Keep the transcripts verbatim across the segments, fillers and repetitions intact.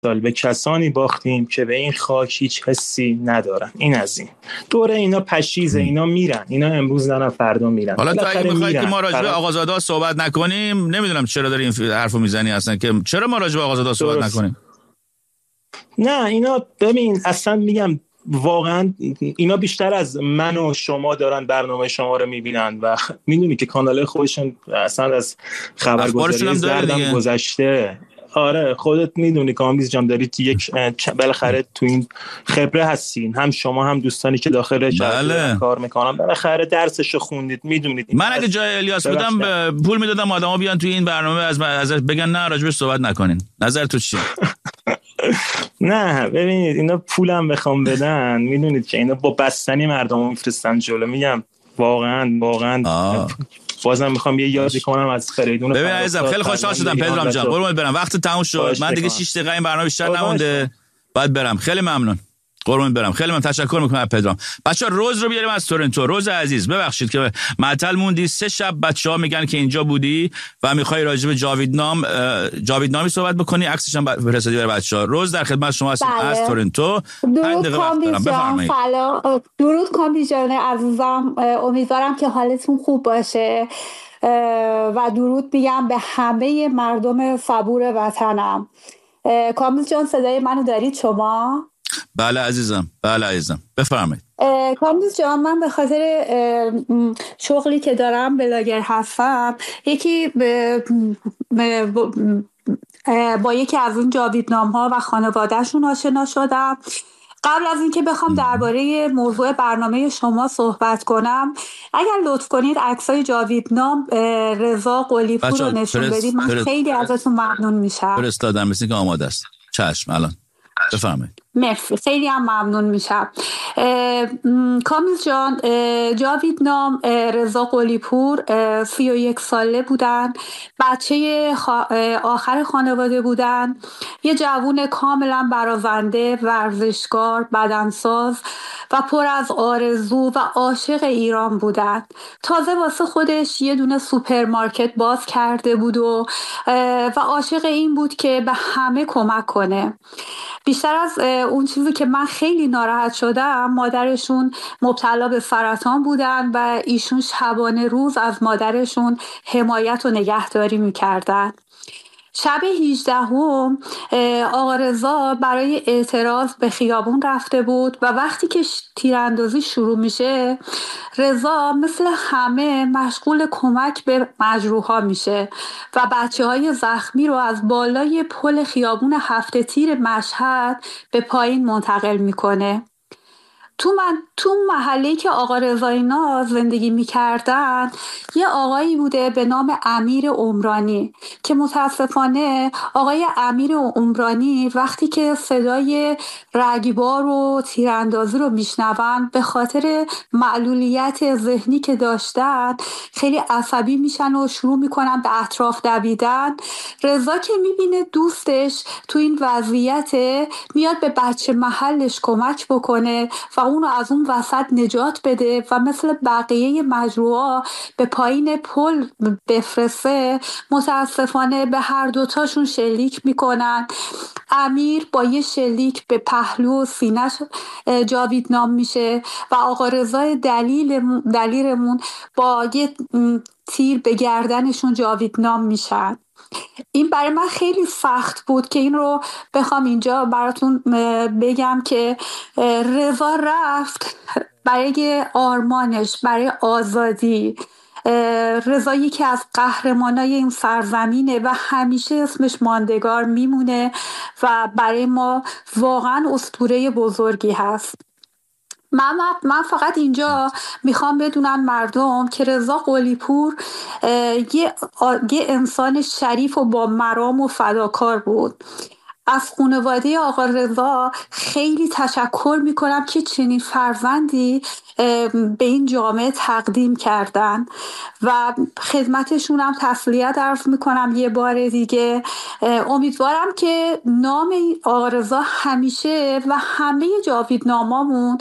سال به کسانی باختیم که به این خاک هیچ حسی ندارن. این از این دوره اینا پشیزه، اینا میرن، اینا امروز نه فردا میرن. حالا تو اگه میخوای که ما راجع به آقازاده صحبت نکنیم، نمیدونم چرا داری این حرفو میزنی اصلا، که چرا ما راجع به آقازاده صحبت نکنیم؟ نه اینا ببین اصلا میگم واقعا اینا بیشتر از من و شما دارن برنامه شما رو میبینن و میدونی که کانال خودشون اصلا از خبرگزاری زردم گذشته. آره خودت میدونی کامبیز جان، دارید یک بالاخره تو این خبره هستین، هم شما هم دوستانی که داخل بله. کار میکنن بالاخره درسشو خوندید، میدونید. من اگه جای الیاس بودم پول میدادم آدما بیان تو این برنامه از از بگن نه راجبش صحبت نکنین. نظر تو چیه؟ نه ببینید اینا پولم بخوام بدن میدونید که اینا با بستنی مردمو میفرستن جلو. میگم واقعا واقعا آه. بازم میخوام یه یادی کنم از فریدون. ببین عزیزم خیلی خوشحال شدم پدرام جان، قربونت برم. وقت تموم شد، من دیگه شش دقیقه این برنامه بیشتر نمونده، باید برم. خیلی ممنون، قربونت برم. خیلی من تشکر میکنم پدرام. بچه‌ها روز رو بیاریم از تورنتو. روز عزیز ببخشید که معطل موندی، سه شب بچه‌ها میگن که اینجا بودی و میخوای راجع به جاویدنام جاویدنامی صحبت بکنی، عکسش هم بررسیدی برای بچه‌ها. روز در خدمت شما هستیم از تورنتو. درود کامبیز جان، سلام. درود کامبیز جان عزیزم، امیدوارم که حالتون خوب باشه و درود میگم به همه مردم صبور وطنم. کامبیز جان صدای منو دارید شما؟ بله عزیزم، بله عزیزم، بفرمایید. کامبیز جان من به خاطر شغلی که دارم بلاگر هستم، یکی با یکی از این جاویدنام ها و خانوادهشون آشنا شدم. قبل از اینکه بخوام درباره موضوع برنامه شما صحبت کنم، اگر لطف کنید عکسای جاویدنام رضا قلی‌پور رو نشون بدید، من پرست خیلی ازتون ممنون میشم. فرستادم، مثل که آماده است. چشم الان بفرمایید. مرسی، خیلی هم ممنون میشم. کامبیز جان، جاویدنام رضا قلی‌پور سی و یک ساله بودن، بچه آخر خانواده بودن، یه جوون کاملا برازنده، ورزشکار، بدنساز و پر از آرزو و عاشق ایران بودن. تازه واسه خودش یه دونه سوپرمارکت باز کرده بود و و عاشق این بود که به همه کمک کنه. بیشتر از اون چیزی که من خیلی ناراحت شدم، مادرشون مبتلا به سرطان بودن و ایشون شبانه روز از مادرشون حمایت و نگهداری میکردن. شب هجدهم آقا رضا برای اعتراض به خیابون رفته بود و وقتی که تیراندازی شروع میشه، رضا مثل همه مشغول کمک به مجروحا میشه و بچه های زخمی رو از بالای پل خیابون هفت تیر مشهد به پایین منتقل میکنه. تو من تو محله‌ای که آقا رضا اینا زندگی می‌کردن، یه آقایی بوده به نام امیر عمرانی که متاسفانه آقای امیر عمرانی وقتی که صدای رگبار و تیراندازی رو میشنون، به خاطر معلولیت ذهنی که داشتن خیلی عصبی میشن و شروع میکنن به اطراف دویدن. رضا که میبینه دوستش تو این وضعیت، میاد به بچه محلش کمک بکنه و اونو از اون وسط نجات بده و مثل بقیه مجروحا به پایین پل بفرسته. متاسفانه به هر دوتاشون شلیک میکنن. امیر با یه شلیک به پهلو و سینه‌ش جاویدنام میشه و آقا رضا دلیل دلیرمون با یه تیر به گردنشون جاویدنام میشن. این برای من خیلی سخت بود که این رو بخوام اینجا براتون بگم که رضا رفت برای آرمانش، برای آزادی. رضا یکی از قهرمانای این سرزمینه و همیشه اسمش ماندگار میمونه و برای ما واقعا اسطوره بزرگی هست. من, من فقط اینجا میخوام بدونم مردم که رضا قلی‌پور یه, یه انسان شریف و با مرام و فداکار بود. از خانواده آقا رضا خیلی تشکر میکنم که چنین فرزندی به این جامعه تقدیم کردن و خدمتشون هم تسلیت عرض میکنم یه بار دیگه. امیدوارم که نام آقا رضا همیشه و همه جاویدنامامون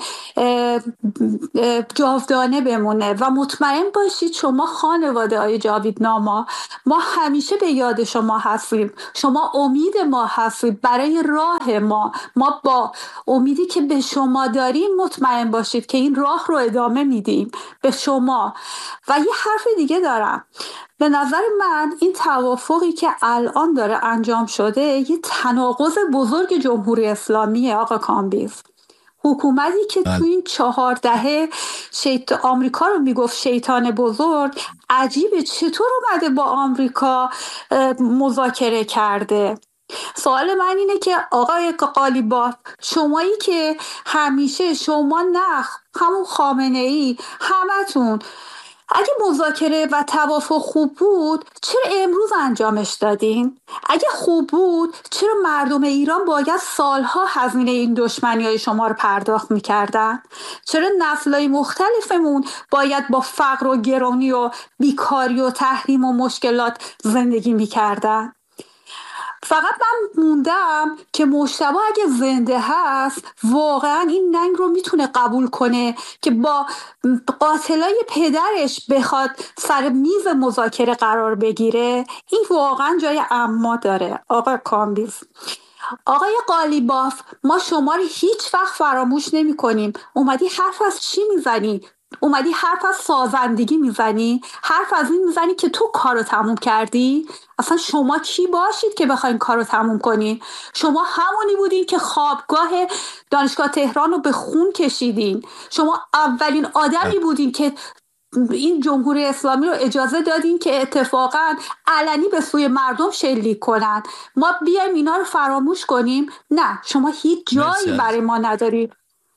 جاودانه بمونه و مطمئن باشید شما خانواده های جاویدناما، ما همیشه به یاد شما هستیم، شما امید ما هستید برای راه ما ما با امیدی که به شما داریم مطمئن باشید که این راه رو ادامه میدیم به شما. و یه حرف دیگه دارم، به نظر من این توافقی که الان داره انجام شده یه تناقض بزرگ جمهوری اسلامیه آقا کامبیز. حکومتی که تو این چهار دهه شیط... آمریکا رو میگفت شیطان بزرگ، عجیبه چطور اومده با آمریکا مذاکره کرده. سوال من اینه که آقای قالیباف، شمایی که همیشه شما نخ همون خامنه ای همتون اگه مذاکره و توافق خوب بود چرا امروز انجامش دادین؟ اگه خوب بود چرا مردم ایران باید سالها هزینه این دشمنی‌های شما رو پرداخت می‌کردن؟ چرا نسل‌های مختلفمون باید با فقر و گرانی و بیکاری و تحریم و مشکلات زندگی می‌کردن؟ فقط من موندم که مجتبی اگه زنده هست واقعا این ننگ رو میتونه قبول کنه که با قاتلای پدرش بخواد سر میز مذاکره قرار بگیره. این واقعا جای اما داره آقا کامبیز. آقای قالیباف، ما شما رو هیچ وقت فراموش نمی کنیم. اومدی حرف از چی میزنی؟ اومدی حرف از سازندگی میزنی؟ حرف از این میزنی که تو کارو تموم کردی؟ اصلا شما کی باشید که بخواین کارو تموم کنین؟ شما همونی بودین که خوابگاه دانشگاه تهران رو به خون کشیدین. شما اولین آدمی بودین که این جمهوری اسلامی رو اجازه دادین که اتفاقا علنی به سوی مردم شلیک کنن. ما بیایم اینا رو فراموش کنیم؟ نه، شما هیچ جایی برای ما ندارید.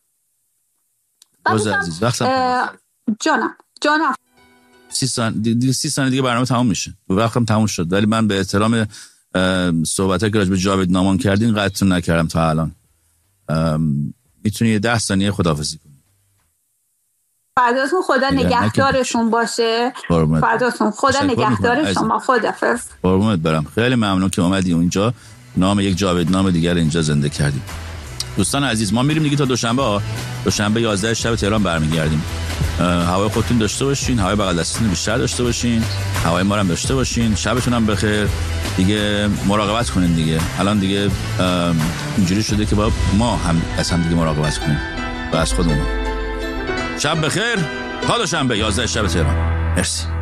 روز عزیز وقتم جانم جانم سی سان دیگه سی ثانیه دیگه برنامه تموم میشه، وقتم تموم شد، ولی من به احترام صحبتایی که راجع به جاوید نامان کردین قطعتون نکردم تا الان. میتونی یه ده ثانیه خداحافظی کنی؟ فرداتون خدا نگهدارتون باشه. فرداتون خدا نگهدار شما. خداحافظ. قربونت برم. خیلی ممنون که اومدی اونجا، نام یک جاوید نام دیگر اینجا زنده کردی. دوستان عزیز، ما میریم دیگه تا دوشنبه ها. دوشنبه یازده شب تهران برمیگردیم. هوای خودتون داشته باشین، هوای بغل دستتون بیشتر داشته باشین، هوای ما رو هم داشته باشین. شبتون هم بخیر. دیگه مراقبت کنین دیگه. الان دیگه اینجوری شده که با ما هم از هم دیگه مراقبت کنیم و از خودمون. شب بخیر. تا دوشنبه یازده شب تهران. مرسی.